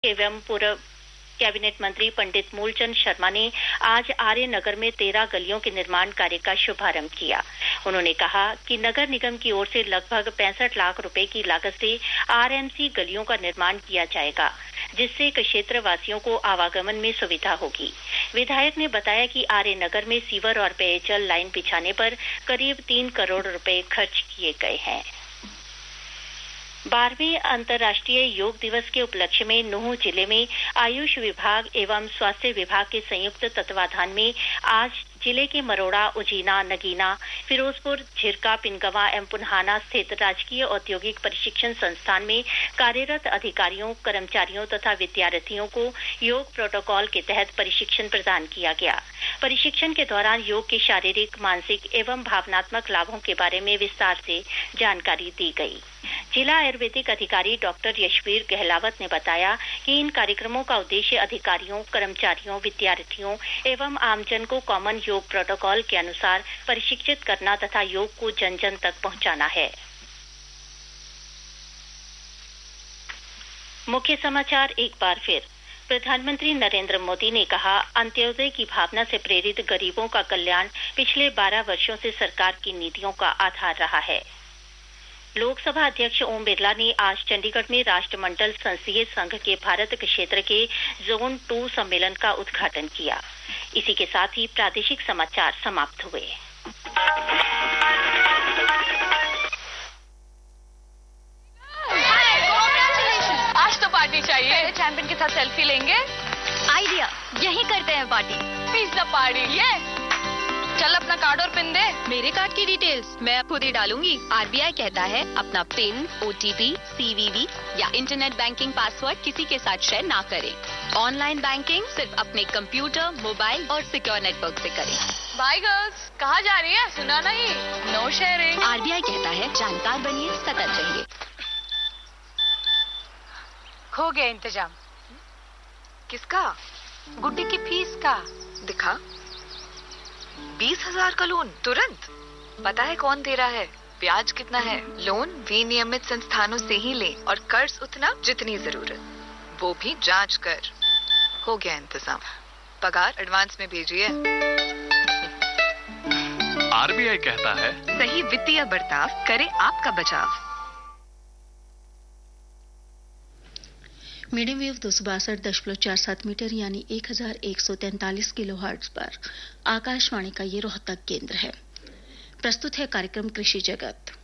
एवं पूर्व कैबिनेट मंत्री पंडित मूलचंद शर्मा ने आज आर्य नगर में 13 गलियों के निर्माण कार्य का शुभारंभ किया। उन्होंने कहा कि नगर निगम की ओर से लगभग 65 लाख रुपए की लागत से आरएमसी गलियों का निर्माण किया जाएगा, जिससे क्षेत्र वासियों को आवागमन में सुविधा होगी। विधायक ने बताया कि आर्य नगर में सीवर और पेयजल लाइन बिछाने पर करीब 3 करोड़ रुपए खर्च किए गए हैं। 12वें अंतर्राष्ट्रीय योग दिवस के उपलक्ष्य में नूंह जिले में आयुष विभाग एवं स्वास्थ्य विभाग के संयुक्त तत्वाधान में आज जिले के मरोड़ा, उजीना, नगीना, फिरोजपुर, झिरका, पिनगवा एवं पुन्हाना स्थित राजकीय औद्योगिक प्रशिक्षण संस्थान में कार्यरत अधिकारियों, कर्मचारियों तथा विद्यार्थियों को योग प्रोटोकॉल के तहत प्रशिक्षण प्रदान किया गया। प्रशिक्षण के दौरान योग के शारीरिक, मानसिक एवं भावनात्मक लाभों के बारे में विस्तार से जानकारी दी गई। जिला आयुर्वेदिक अधिकारी डॉक्टर यशवीर गहलावत ने बताया कि इन कार्यक्रमों का उद्देश्य अधिकारियों, कर्मचारियों, विद्यार्थियों एवं आमजन को कॉमन योग प्रोटोकॉल के अनुसार प्रशिक्षित करना तथा योग को जन जन तक पहुंचाना है। मुख्य समाचार एक बार फिर। प्रधानमंत्री नरेंद्र मोदी ने कहा, अंत्योदय की भावना से प्रेरित गरीबों का कल्याण पिछले 12 वर्षों से सरकार की नीतियों का आधार रहा है। लोकसभा अध्यक्ष ओम बिरला ने आज चंडीगढ़ में राष्ट्रमंडल संसदीय संघ के भारत क्षेत्र के जोन 2 सम्मेलन का उद्घाटन किया। इसी के साथ ही प्रादेशिक समाचार समाप्त हुए। आज तो पार्टी चाहिए। चैंपियन के साथ सेल्फी लेंगे। आइडिया, यही करते हैं पार्टी। Piece the party. ये चल अपना कार्ड और पिन दे। मेरे कार्ड की डिटेल्स मैं खुद ही डालूंगी। आरबीआई कहता है अपना पिन, ओटीपी, सीवीवी या इंटरनेट बैंकिंग पासवर्ड किसी के साथ शेयर ना करें। ऑनलाइन बैंकिंग सिर्फ अपने कंप्यूटर, मोबाइल और सिक्योर नेटवर्क से करें। बाय गर्ल्स, कहाँ जा रही है? सुना नहीं? No sharing. आरबीआई कहता है जानकार बनिए, सतर्क रहिए। हो गया इंतजाम। किसका? गुड्डी की फीस का। दिखा। 20,000 का लोन तुरंत। पता है कौन दे रहा है, ब्याज कितना है? लोन विनियमित संस्थानों से ही ले और कर्ज उतना जितनी जरूरत, वो भी जांच कर। हो गया इंतजाम। पगार एडवांस में भेजिए। आरबीआई कहता है सही वित्तीय बर्ताव करे आपका बचाव। मीडियम वेव 262.47 मीटर यानी 1143 किलोहर्ट्ज पर आकाशवाणी का ये रोहतक केंद्र है। प्रस्तुत है कार्यक्रम कृषि जगत।